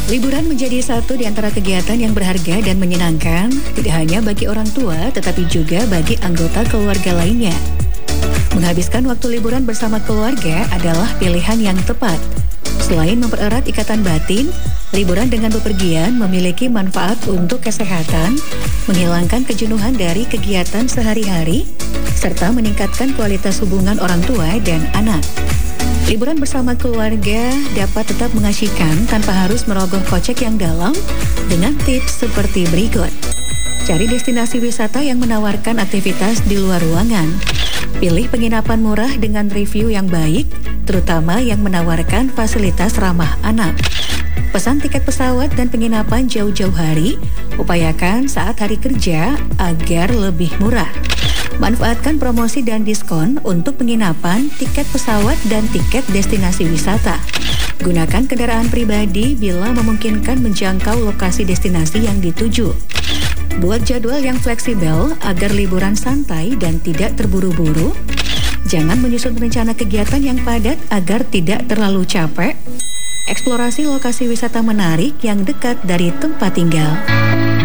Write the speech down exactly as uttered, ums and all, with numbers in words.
Liburan menjadi satu di antara kegiatan yang berharga dan menyenangkan, tidak hanya bagi orang tua, tetapi juga bagi anggota keluarga lainnya. Menghabiskan waktu liburan bersama keluarga adalah pilihan yang tepat. Selain mempererat ikatan batin, liburan dengan bepergian memiliki manfaat untuk kesehatan, menghilangkan kejenuhan dari kegiatan sehari-hari, serta meningkatkan kualitas hubungan orang tua dan anak. Liburan bersama keluarga dapat tetap mengasyikkan tanpa harus merogoh kocek yang dalam dengan tips seperti berikut. Cari destinasi wisata yang menawarkan aktivitas di luar ruangan. Pilih penginapan murah dengan review yang baik, terutama yang menawarkan fasilitas ramah anak. Pesan tiket pesawat dan penginapan jauh-jauh hari, upayakan saat hari kerja agar lebih murah. Manfaatkan promosi dan diskon untuk penginapan, tiket pesawat, dan tiket destinasi wisata. Gunakan kendaraan pribadi bila memungkinkan menjangkau lokasi destinasi yang dituju. Buat jadwal yang fleksibel agar liburan santai dan tidak terburu-buru. Jangan menyusun rencana kegiatan yang padat agar tidak terlalu capek. Eksplorasi lokasi wisata menarik yang dekat dari tempat tinggal.